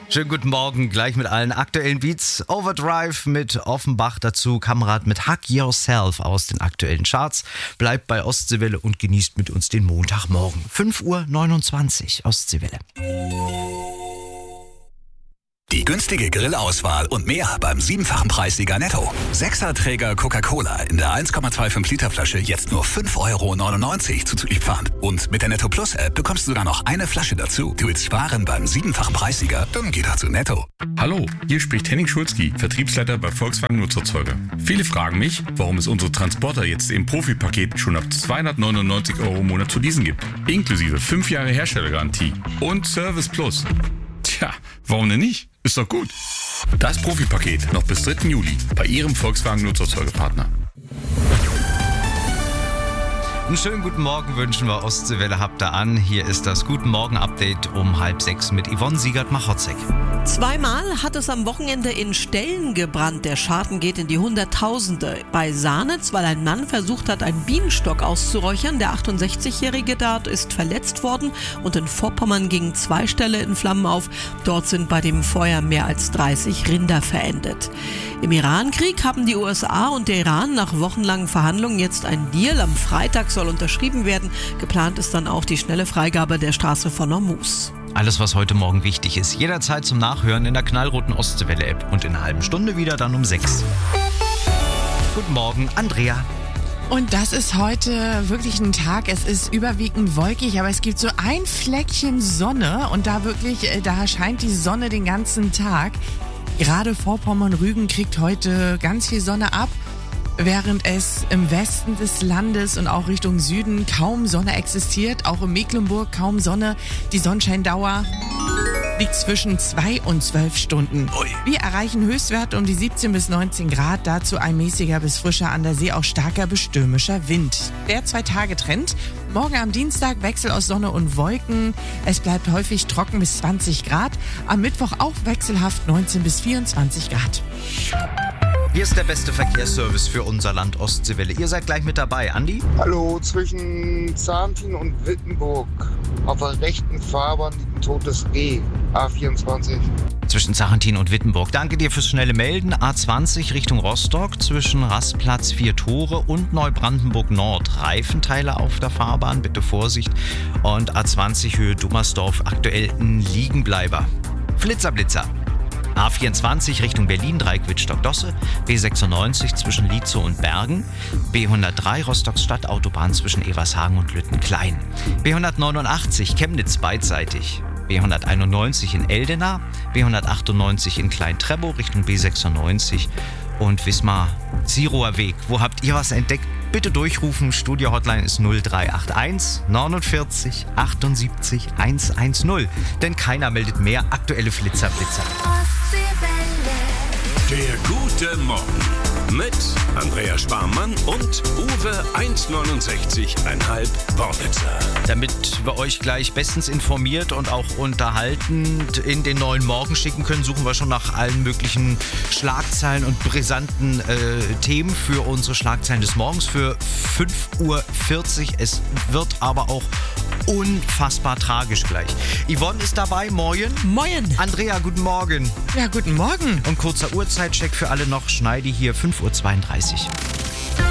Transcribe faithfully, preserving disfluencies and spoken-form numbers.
Schönen guten Morgen, gleich mit allen aktuellen Beats. Overdrive mit Offenbach, dazu Kamerad mit Hug Yourself aus den aktuellen Charts. Bleibt bei Ostseewelle und genießt mit uns den Montagmorgen. fünf Uhr neunundzwanzig, Ostseewelle. Die günstige Grillauswahl und mehr beim siebenfachen Preissieger Netto. Sechserträger Coca-Cola in der eins Komma fünfundzwanzig Liter Flasche jetzt nur fünf Euro neunundneunzig zuzüglich Pfand. Und mit der Netto Plus App bekommst du sogar noch eine Flasche dazu. Du willst sparen beim siebenfachen Preissieger? Dann geh doch zu Netto. Hallo, hier spricht Henning Schulzki, Vertriebsleiter bei Volkswagen Nutzerzeuger. Viele fragen mich, warum es unsere Transporter jetzt im Profipaket schon ab zweihundertneunundneunzig Euro im Monat zu leasen gibt. Inklusive fünf Jahre Herstellergarantie und Service Plus. Tja, warum denn nicht? Ist doch gut. Das Profipaket noch bis dritten Juli bei Ihrem Volkswagen Nutzerzeugerpartner. Einen schönen guten Morgen wünschen wir Ostseewelle, habt ihr an. Hier ist das Guten Morgen Update um halb sechs mit Yvonne Siegert-Machotzek. Zweimal hat es am Wochenende in Stellen gebrannt. Der Schaden geht in die Hunderttausende. Bei Sahnitz, weil ein Mann versucht hat, einen Bienenstock auszuräuchern. Der achtundsechzigjährige dort ist verletzt worden und in Vorpommern gingen zwei Ställe in Flammen auf. Dort sind bei dem Feuer mehr als dreißig Rinder verendet. Im Irankrieg haben die U S A und der Iran nach wochenlangen Verhandlungen jetzt einen Deal. Am Freitag soll unterschrieben werden. Geplant ist dann auch die schnelle Freigabe der Straße von Hormuz. Alles, was heute Morgen wichtig ist, jederzeit zum Nachhören in der knallroten Ostseewelle-App und in einer halben Stunde wieder dann um sechs. Guten Morgen, Andrea. Und das ist heute wirklich ein Tag. Es ist überwiegend wolkig, aber es gibt so ein Fleckchen Sonne und da wirklich, da scheint die Sonne den ganzen Tag. Gerade Vorpommern-Rügen kriegt heute ganz viel Sonne ab, während es im Westen des Landes und auch Richtung Süden kaum Sonne existiert. Auch in Mecklenburg kaum Sonne. Die Sonnenscheindauer liegt zwischen zwei und zwölf Stunden. Wir erreichen Höchstwerte um die siebzehn bis neunzehn Grad. Dazu ein mäßiger bis frischer, an der See auch starker bis stürmischer Wind. Der Zwei-Tage-Trend. Morgen am Dienstag Wechsel aus Sonne und Wolken. Es bleibt häufig trocken bis zwanzig Grad. Am Mittwoch auch wechselhaft neunzehn bis vierundzwanzig Grad. Hier ist der beste Verkehrsservice für unser Land Ostseewelle. Ihr seid gleich mit dabei. Andi? Hallo, zwischen Zahntin und Wittenburg auf der rechten Fahrbahn liegt ein totes Reh. A vierundzwanzig. Zwischen Zarentin und Wittenburg. Danke dir fürs schnelle Melden. A zwanzig Richtung Rostock zwischen Rastplatz Vier Tore und Neubrandenburg Nord. Reifenteile auf der Fahrbahn, bitte Vorsicht. Und A zwanzig Höhe Dummersdorf, aktuell ein Liegenbleiber. Flitzer, Blitzer. A vierundzwanzig Richtung Berlin, Dreieck Wittstock-Dosse, B sechsundneunzig zwischen Lietzow und Bergen, B hundertdrei Rostocks Stadtautobahn zwischen Evershagen und Lüttenklein, B hundertneunundachtzig Chemnitz beidseitig, B hunderteinundneunzig in Eldena, B hundertachtundneunzig in Klein-Treppow Richtung B sechsundneunzig und Wismar-Zirower Weg. Wo habt ihr was entdeckt? Bitte durchrufen. Studio-Hotline ist null drei acht eins neunundvierzig achtundsiebzig hundertzehn. Denn keiner meldet mehr aktuelle Flitzer, Blitzer. Der gute Morgen mit Andrea Sparmann und Uwe hundertneunundsechzig Komma fünf Wortwitzer. Damit wir euch gleich bestens informiert und auch unterhaltend in den neuen Morgen schicken können, suchen wir schon nach allen möglichen Schlagzeilen und brisanten äh, Themen für unsere Schlagzeilen des Morgens für fünf Uhr vierzig. Es wird aber auch unfassbar tragisch gleich. Yvonne ist dabei, moin. Moin. Andrea, guten Morgen. Ja, guten Morgen. Und kurzer Uhrzeitcheck für alle noch, Schneidi hier, fünf Uhr zweiunddreißig.